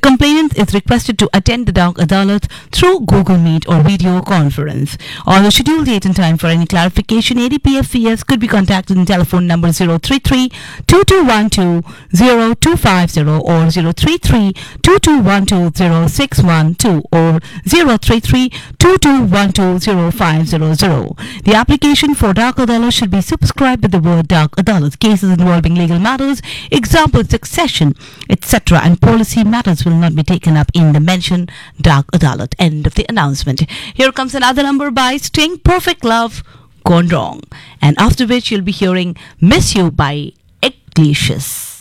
complainant is requested to attend the Dak Adalat through Google Meet or video conference. On the scheduled date and time for any clarification, ADPFVS could be contacted on telephone number 033-2212-0250 or 033-2212-0612 or 033-2212-0500. The application for Dak Adalat should be subscribed with the word Dak Adalat. Cases involving legal matters, example succession, etc. and policy matters will not be taken up in the mentioned Dak Adalat. End of the announcement. Here comes another number by Sting, Perfect Love Gone Wrong. And after which you'll be hearing Miss You by Iglesias.